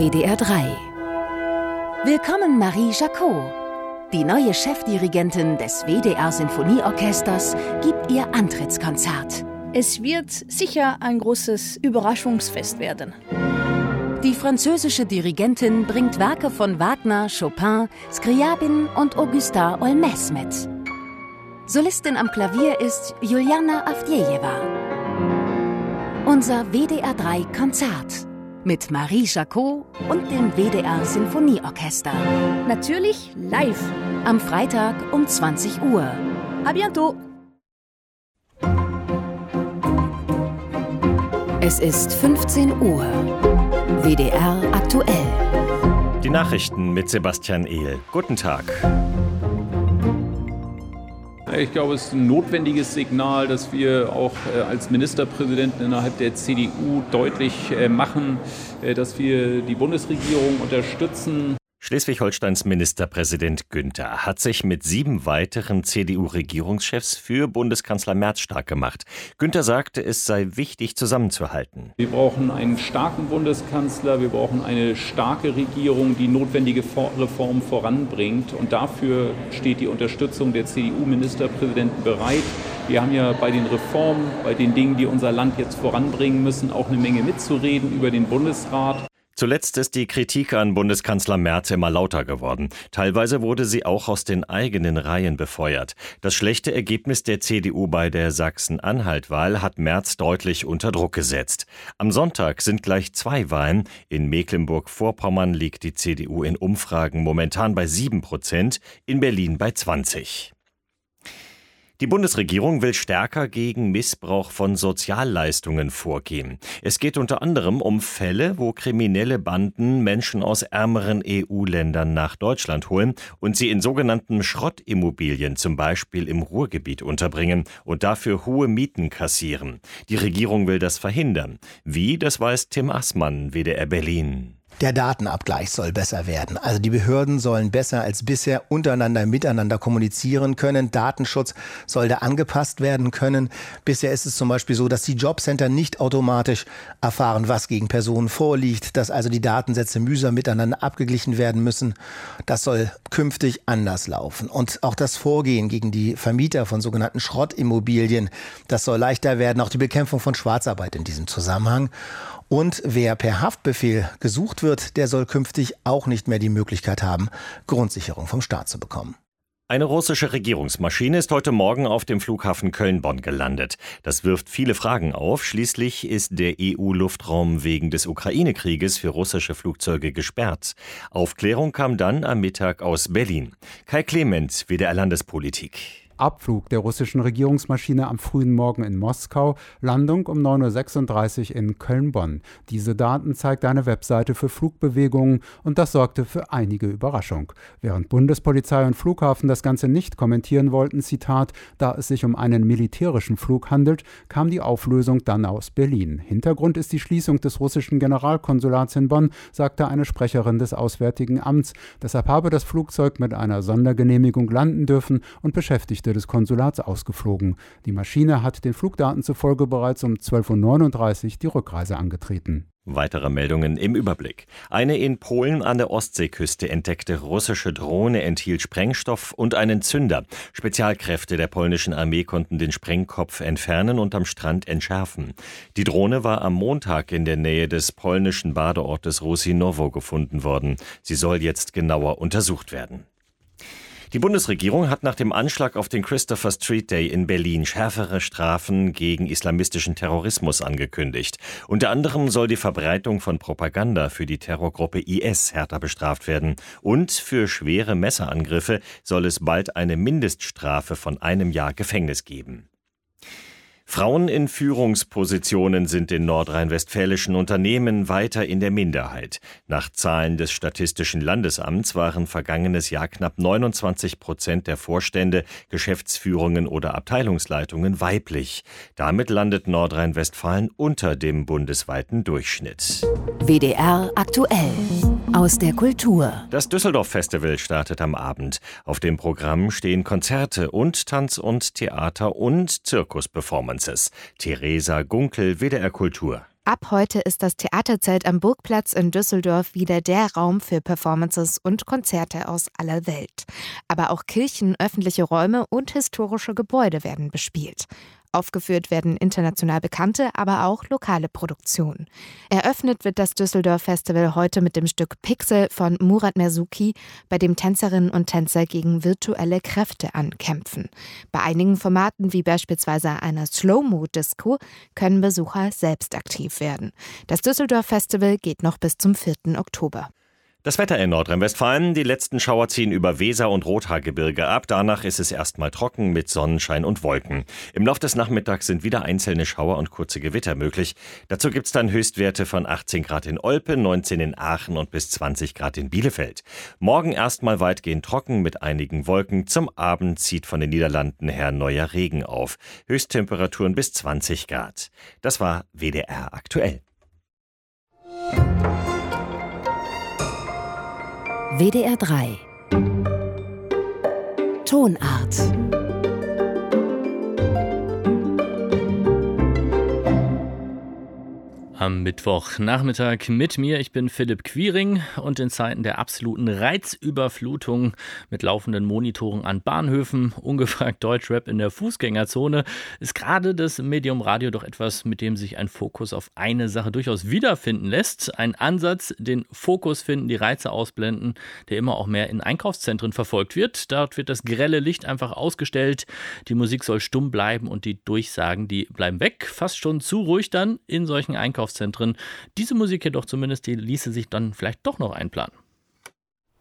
WDR 3. Willkommen Marie Jacot. Die neue Chefdirigentin des WDR-Sinfonieorchesters gibt ihr Antrittskonzert. Es wird sicher ein großes Überraschungsfest werden. Die französische Dirigentin bringt Werke von Wagner, Chopin, Scriabin und Augustin Olmès mit. Solistin am Klavier ist Juliana Avdjejewa. Unser WDR 3 Konzert mit Marie Jacot und dem WDR Sinfonieorchester. Natürlich live. Am Freitag um 20 Uhr. À bientôt. Es ist 15 Uhr. WDR aktuell. Die Nachrichten mit Sebastian Ehl. Guten Tag. Ich glaube, es ist ein notwendiges Signal, dass wir auch als Ministerpräsidenten innerhalb der CDU deutlich machen, dass wir die Bundesregierung unterstützen. Schleswig-Holsteins Ministerpräsident Günther hat sich mit 7 weiteren CDU-Regierungschefs für Bundeskanzler Merz stark gemacht. Günther sagte, es sei wichtig, zusammenzuhalten. Wir brauchen einen starken Bundeskanzler, wir brauchen eine starke Regierung, die notwendige Reformen voranbringt. Und dafür steht die Unterstützung der CDU-Ministerpräsidenten bereit. Wir haben ja bei den Reformen, bei den Dingen, die unser Land jetzt voranbringen müssen, auch eine Menge mitzureden über den Bundesrat. Zuletzt ist die Kritik an Bundeskanzler Merz immer lauter geworden. Teilweise wurde sie auch aus den eigenen Reihen befeuert. Das schlechte Ergebnis der CDU bei der Sachsen-Anhalt-Wahl hat Merz deutlich unter Druck gesetzt. Am Sonntag sind gleich 2 Wahlen. In Mecklenburg-Vorpommern liegt die CDU in Umfragen momentan bei 7%, in Berlin bei 20%. Die Bundesregierung will stärker gegen Missbrauch von Sozialleistungen vorgehen. Es geht unter anderem um Fälle, wo kriminelle Banden Menschen aus ärmeren EU-Ländern nach Deutschland holen und sie in sogenannten Schrottimmobilien, zum Beispiel im Ruhrgebiet, unterbringen und dafür hohe Mieten kassieren. Die Regierung will das verhindern. Wie, das weiß Tim Assmann, WDR Berlin. Der Datenabgleich soll besser werden. Also die Behörden sollen besser als bisher miteinander kommunizieren können. Datenschutz soll da angepasst werden können. Bisher ist es zum Beispiel so, dass die Jobcenter nicht automatisch erfahren, was gegen Personen vorliegt, dass also die Datensätze mühsam miteinander abgeglichen werden müssen. Das soll künftig anders laufen. Und auch das Vorgehen gegen die Vermieter von sogenannten Schrottimmobilien, das soll leichter werden. Auch die Bekämpfung von Schwarzarbeit in diesem Zusammenhang. Und wer per Haftbefehl gesucht wird, der soll künftig auch nicht mehr die Möglichkeit haben, Grundsicherung vom Staat zu bekommen. Eine russische Regierungsmaschine ist heute Morgen auf dem Flughafen Köln-Bonn gelandet. Das wirft viele Fragen auf. Schließlich ist der EU-Luftraum wegen des Ukraine-Krieges für russische Flugzeuge gesperrt. Aufklärung kam dann am Mittag aus Berlin. Kai Clement, WDR Landespolitik. Abflug der russischen Regierungsmaschine am frühen Morgen in Moskau, Landung um 9.36 Uhr in Köln-Bonn. Diese Daten zeigt eine Webseite für Flugbewegungen und das sorgte für einige Überraschung. Während Bundespolizei und Flughafen das Ganze nicht kommentieren wollten, Zitat, da es sich um einen militärischen Flug handelt, kam die Auflösung dann aus Berlin. Hintergrund ist die Schließung des russischen Generalkonsulats in Bonn, sagte eine Sprecherin des Auswärtigen Amts. Deshalb habe das Flugzeug mit einer Sondergenehmigung landen dürfen und Beschäftigte des Konsulats ausgeflogen. Die Maschine hat den Flugdaten zufolge bereits um 12.39 Uhr die Rückreise angetreten. Weitere Meldungen im Überblick. Eine in Polen an der Ostseeküste entdeckte russische Drohne enthielt Sprengstoff und einen Zünder. Spezialkräfte der polnischen Armee konnten den Sprengkopf entfernen und am Strand entschärfen. Die Drohne war am Montag in der Nähe des polnischen Badeortes Rusinowo gefunden worden. Sie soll jetzt genauer untersucht werden. Die Bundesregierung hat nach dem Anschlag auf den Christopher Street Day in Berlin schärfere Strafen gegen islamistischen Terrorismus angekündigt. Unter anderem soll die Verbreitung von Propaganda für die Terrorgruppe IS härter bestraft werden. Und für schwere Messerangriffe soll es bald eine Mindeststrafe von 1 Jahr Gefängnis geben. Frauen in Führungspositionen sind in nordrhein-westfälischen Unternehmen weiter in der Minderheit. Nach Zahlen des Statistischen Landesamts waren vergangenes Jahr knapp 29% der Vorstände, Geschäftsführungen oder Abteilungsleitungen weiblich. Damit landet Nordrhein-Westfalen unter dem bundesweiten Durchschnitt. WDR aktuell. Aus der Kultur. Das Düsseldorf-Festival startet am Abend. Auf dem Programm stehen Konzerte und Tanz und Theater und Zirkusperformances. Theresa Gunkel, WDR Kultur. Ab heute ist das Theaterzelt am Burgplatz in Düsseldorf wieder der Raum für Performances und Konzerte aus aller Welt. Aber auch Kirchen, öffentliche Räume und historische Gebäude werden bespielt. Aufgeführt werden international bekannte, aber auch lokale Produktionen. Eröffnet wird das Düsseldorf Festival heute mit dem Stück Pixel von Murat Merzuki, bei dem Tänzerinnen und Tänzer gegen virtuelle Kräfte ankämpfen. Bei einigen Formaten, wie beispielsweise einer Slow-Mo-Disco, können Besucher selbst aktiv werden. Das Düsseldorf Festival geht noch bis zum 4. Oktober. Das Wetter in Nordrhein-Westfalen. Die letzten Schauer ziehen über Weser und Rothaargebirge ab. Danach ist es erstmal trocken mit Sonnenschein und Wolken. Im Laufe des Nachmittags sind wieder einzelne Schauer und kurze Gewitter möglich. Dazu gibt es dann Höchstwerte von 18 Grad in Olpe, 19 in Aachen und bis 20 Grad in Bielefeld. Morgen erstmal weitgehend trocken mit einigen Wolken. Zum Abend zieht von den Niederlanden her neuer Regen auf. Höchsttemperaturen bis 20 Grad. Das war WDR aktuell. WDR 3 Tonart. Am Mittwochnachmittag mit mir, ich bin Philipp Quiring, und in Zeiten der absoluten Reizüberflutung mit laufenden Monitoren an Bahnhöfen, ungefragt Deutschrap in der Fußgängerzone, ist gerade das Medium Radio doch etwas, mit dem sich ein Fokus auf eine Sache durchaus wiederfinden lässt. Ein Ansatz, den Fokus finden, die Reize ausblenden, der immer auch mehr in Einkaufszentren verfolgt wird. Dort wird das grelle Licht einfach ausgestellt, die Musik soll stumm bleiben und die Durchsagen, die bleiben weg. Fast schon zu ruhig dann in solchen Einkaufszentren. Diese Musik jedoch zumindest, die ließe sich dann vielleicht doch noch einplanen.